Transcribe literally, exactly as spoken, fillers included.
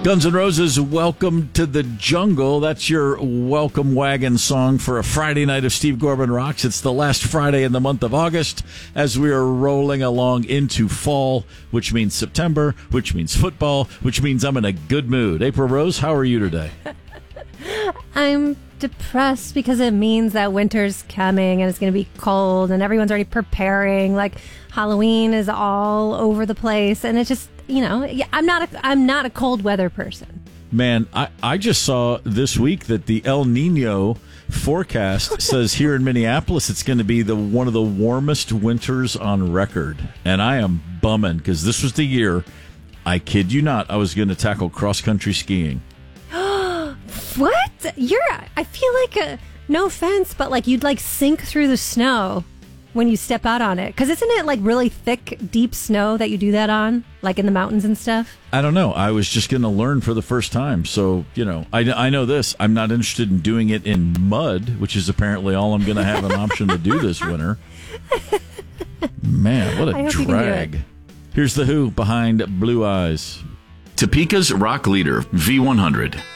Guns N' Roses, Welcome to the Jungle. That's your welcome wagon song for a Friday night of Steve Gorman Rocks. It's the last Friday in the month of August as we are rolling along into fall, which means September, which means football, which means I'm in a good mood. April Rose, how are you today? I'm depressed because it means that winter's coming and it's going to be cold and everyone's already preparing. Like Halloween is all over the place, and it's just, you know, I'm not a, I'm not a cold weather person. Man, I, I just saw this week that the El Nino forecast says here in Minneapolis it's going to be the one of the warmest winters on record. And I am bumming because this was the year, I kid you not, I was going to tackle cross-country skiing. What? You're, I feel like, a, no offense, but like you'd like sink through the snow when you step out on it. Because isn't it like really thick, deep snow that you do that on? Like in the mountains and stuff? I don't know. I was just going to learn for the first time. So, you know, I, I know this. I'm not interested in doing it in mud, which is apparently all I'm going to have an option to do this winter. Man, what a drag. Here's The Who behind Blue Eyes. Topeka's rock leader, V one hundred.